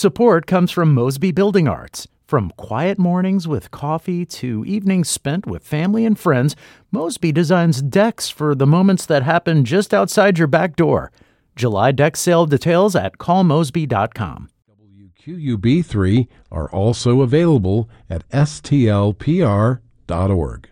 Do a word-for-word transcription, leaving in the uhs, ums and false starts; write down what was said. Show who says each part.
Speaker 1: Support comes from Mosby Building Arts. From quiet mornings with coffee to evenings spent with family and friends, Mosby designs decks for the moments that happen just outside your back door. July deck sale details at call mosby dot com.
Speaker 2: W Q U B three are also available at S T L P R dot org.